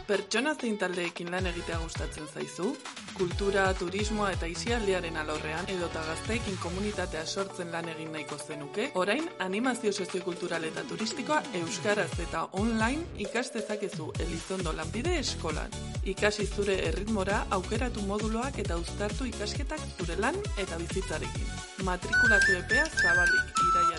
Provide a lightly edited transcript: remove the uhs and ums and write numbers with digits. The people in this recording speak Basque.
Pertsona zein taldeekin lan egitea gustatzen zaizu? Kultura, turismoa eta aisialdiaren alorrean edota gazteekin komunitatea sortzen lan egin nahiko zenuke? Orain, animazio soziokultural eta turistikoa euskaraz eta online ikas dezakezu Elizondo Lanbide Eskolan. Ikasi zure erritmora, aukeratu moduloak eta uztartu ikasketak zure lan eta bizitzarekin. Matrikulazio epea zabalik, iraia